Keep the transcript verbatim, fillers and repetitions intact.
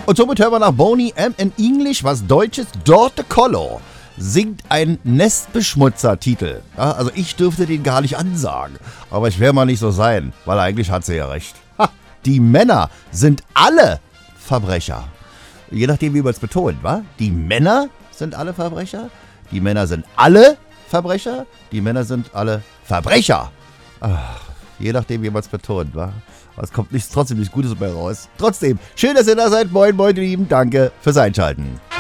Und somit hören wir nach Boney M. in English was Deutsches. Dorte Collo singt ein Nestbeschmutzer-Titel. Ja, also ich dürfte den gar nicht ansagen. Aber ich werde mal nicht so sein, weil eigentlich hat sie ja recht. Ha, die Männer sind alle Verbrecher. Je nachdem, wie man es betont, wa? Die Männer sind alle Verbrecher. Die Männer sind alle Verbrecher. Die Männer sind alle Verbrecher. Ach, je nachdem, wie man es betont, wa? Aber es kommt nicht, trotzdem nichts Gutes dabei raus. Trotzdem, schön, dass ihr da seid. Moin, moin, ihr Lieben. Danke fürs Einschalten.